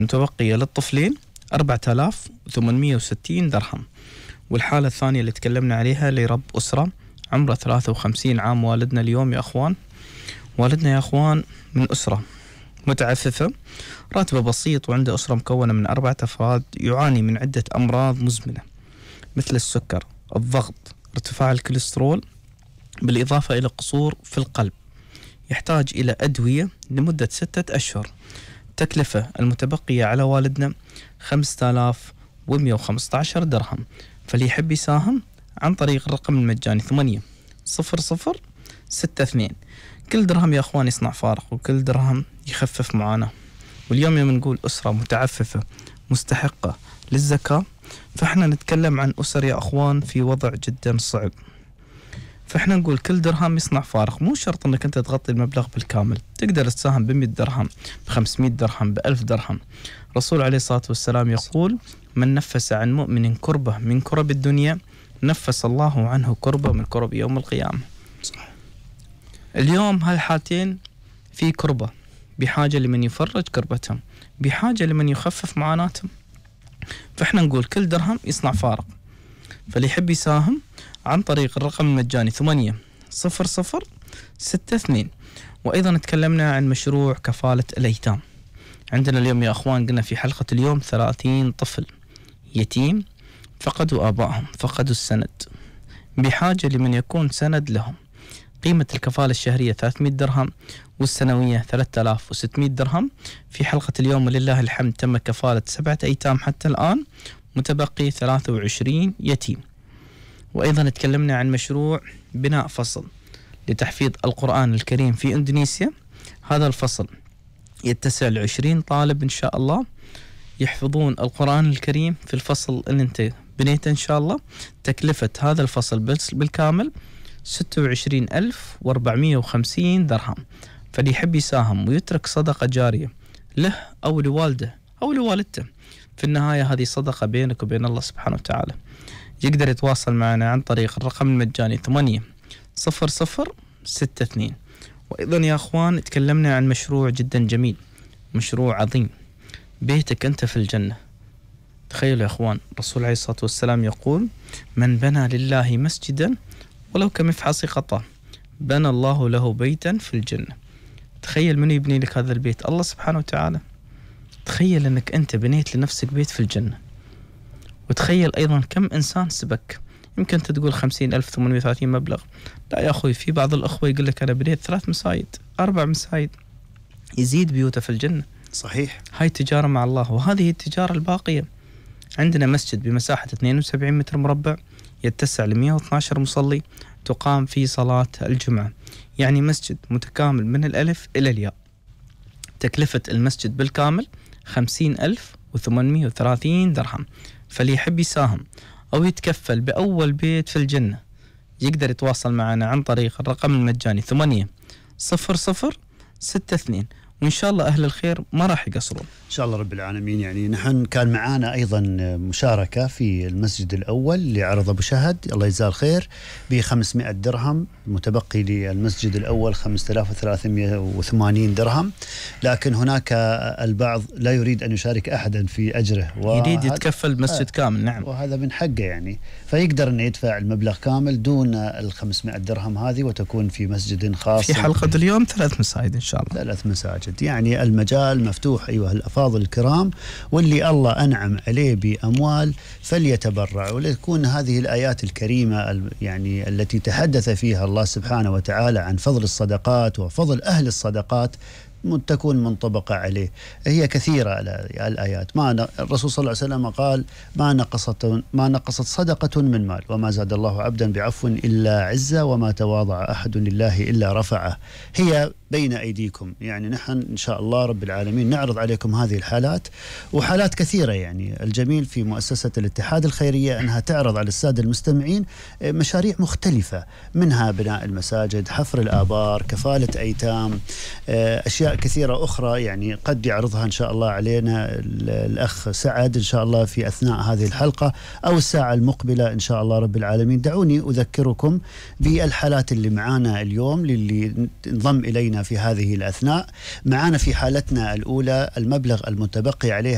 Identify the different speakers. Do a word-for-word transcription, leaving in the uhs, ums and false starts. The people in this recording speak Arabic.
Speaker 1: متبقية للطفلين أربعة آلاف وثمانمئة وستين درهم. والحالة الثانية اللي تكلمنا عليها لرب أسرة عمره ثلاثة وخمسين عام والدنا اليوم يا أخوان. والدنا يا أخوان من أسرة متعففة، راتبه بسيط، وعنده أسرة مكونة من أربعة أفراد، يعاني من عدة أمراض مزمنة مثل السكر، الضغط، ارتفاع الكوليسترول، بالإضافة إلى قصور في القلب. يحتاج إلى أدوية لمدة ستة أشهر. تكلفة المتبقية على والدنا خمسة آلاف ومئة وخمسة عشر درهم. فاللي يحب يساهم عن طريق الرقم المجاني ثمانية صفر صفر ستة اثنين. كل درهم يا أخوان يصنع فارق، وكل درهم يخفف معاناة. واليوم يوم نقول أسرة متعففة مستحقة للزكاة، فإحنا نتكلم عن أسر يا أخوان في وضع جدا صعب. فإحنا نقول كل درهم يصنع فارق. مو شرط أنك أنت تغطي المبلغ بالكامل، تقدر تساهم بمئة درهم، بخمسمئة درهم، بألف درهم. رسول عليه الصلاة والسلام يقول: من نفس عن مؤمن كربة من كرب الدنيا نفس الله عنه كربة من كرب يوم القيامة. صح. اليوم هالحالتين في كربة، بحاجة لمن يفرج كربتهم، بحاجة لمن يخفف معاناتهم. فإحنا نقول كل درهم يصنع فارق. فاللي يحب يساهم عن طريق الرقم المجاني ثمانية صفر صفر ستة اثنين. وأيضا تكلمنا عن مشروع كفالة الأيتام. عندنا اليوم يا أخوان قلنا في حلقة اليوم ثلاثين طفل يتيم فقدوا آبائهم، فقدوا السند، بحاجة لمن يكون سند لهم. قيمة الكفالة الشهرية ثلاثمئة درهم، والسنوية ثلاثة آلاف وستمئة درهم. في حلقة اليوم ولله الحمد تم كفالة سبعة أيتام حتى الآن، متبقي ثلاثة وعشرين يتيم. وأيضا تكلمنا عن مشروع بناء فصل لتحفيظ القرآن الكريم في إندونيسيا. هذا الفصل يتسع لعشرين طالب إن شاء الله يحفظون القرآن الكريم في الفصل اللي انت بنيته إن شاء الله. تكلفة هذا الفصل بالكامل ستة وعشرين ألف وأربعمئة وخمسين درهم. فاللي يحب يساهم ويترك صدقة جارية له أو لوالده أو لوالدته، في النهاية هذه صدقة بينك وبين الله سبحانه وتعالى، يقدر يتواصل معنا عن طريق الرقم المجاني ثمانية صفر صفر ستة اثنين. وأيضا يا أخوان تكلمنا عن مشروع جدا جميل، مشروع عظيم، بيتك أنت في الجنة. تخيلوا يا أخوان، الرسول عليه الصلاة والسلام يقول: من بنى لله مسجدا ولو كمفحص قطع بنى الله له بيتا في الجنة. تخيل من يبني لك هذا البيت؟ الله سبحانه وتعالى. تخيل أنك أنت بنيت لنفسك بيت في الجنة. وتخيل أيضا كم إنسان سبك. يمكن أنت تقول خمسين ألف، ثمانمئة وثلاثين مبلغ. لا يا أخوي، في بعض الأخوة يقول لك أنا بنيت ثلاث مساجد، أربع مساجد، يزيد بيوته في الجنة.
Speaker 2: صحيح.
Speaker 1: هاي تجارة مع الله، وهذه التجارة الباقية. عندنا مسجد بمساحة اثنين وسبعين متر مربع يتسع ل مئة واثني عشر مصلي، تقام في صلاة الجمعة. يعني مسجد متكامل من الألف إلى الياء. تكلفة المسجد بالكامل خمسين ألف وثمانمئة وثلاثين درهم. فاللي يحب يساهم أو يتكفل بأول بيت في الجنة يقدر يتواصل معنا عن طريق الرقم المجاني ثمانية صفر صفر ستة اثنين. وإن شاء الله أهل الخير ما راح يقصرون
Speaker 2: إن شاء الله رب العالمين. يعني نحن كان معانا أيضا مشاركة في المسجد الأول لعرض أبو شهد، الله يجزاه الخير، ب خمسمئة درهم، متبقي للمسجد الأول خمسة آلاف وثلاثمئة وثمانين درهم. لكن هناك البعض لا يريد أن يشارك أحدا في أجره،
Speaker 1: يريد يتكفل بمسجد آه كامل. نعم،
Speaker 2: وهذا من حقه يعني، فيقدر أن يدفع المبلغ كامل دون الخمسمئة درهم هذه، وتكون في مسجد خاص.
Speaker 1: في حلقة اليوم ثلاث مساجد إن شاء الله،
Speaker 2: ثلاث مساجد. يعني المجال مفتوح أيها الأفاضل الكرام، واللي الله أنعم عليه بأموال فليتبرع. ولتكون هذه الآيات الكريمة يعني التي تحدث فيها الله سبحانه وتعالى عن فضل الصدقات وفضل أهل الصدقات تكون منطبقة عليه. هي كثيرة الآيات. ما الرسول صلى الله عليه وسلم قال: ما نقصت ما نقصت صدقة من مال، وما زاد الله عبدا بعفو إلا عزة، وما تواضع أحد لله إلا رفعه. هي بين أيديكم. يعني نحن إن شاء الله رب العالمين نعرض عليكم هذه الحالات وحالات كثيرة. يعني الجميل في مؤسسة الاتحاد الخيرية أنها تعرض على السادة المستمعين مشاريع مختلفة، منها بناء المساجد، حفر الآبار، كفالة أيتام، أشياء كثيرة أخرى. يعني قد يعرضها إن شاء الله علينا الأخ سعد إن شاء الله في أثناء هذه الحلقة أو الساعة المقبلة إن شاء الله رب العالمين. دعوني أذكركم بالحالات اللي معانا اليوم للي انضم إلينا في هذه الأثناء. معانا في حالتنا الأولى المبلغ المتبقي عليها